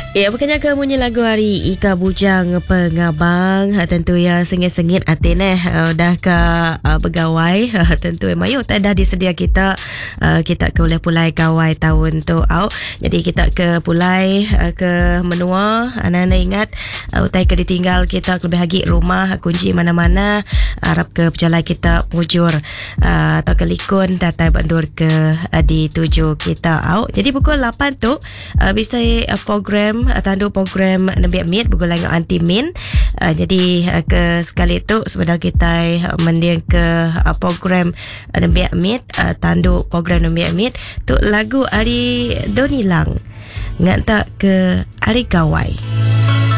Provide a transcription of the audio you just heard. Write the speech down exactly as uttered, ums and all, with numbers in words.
Ya, bukannya kamunya lagu hari Ika Bujang Pengabang. Tentu yang sengit-sengit hati ni uh, dah ke uh, bergawai. Uh, tentu mayu tak dah disedia kita uh, kita ke pulai gawai tahun tu au. Jadi kita ke pulai uh, ke menua. Anak-anak ingat uh, utai ke ditinggal kita lebih lagi rumah kunci mana-mana harap ke berjalan kita mujur uh, atau ke likun datai bandur ke uh, dituju kita au. Jadi pukul lapan tu uh, bisa uh, program tandu program Nabi Amit bergulai dengan anti min. Uh, jadi uh, ke sekali tu sebenarnya kita uh, mendiang ke uh, program uh, Nabi Amit uh, tandu program Nabi Amit tu lagu Ari Donilang ngan tak ke Ari Kawai.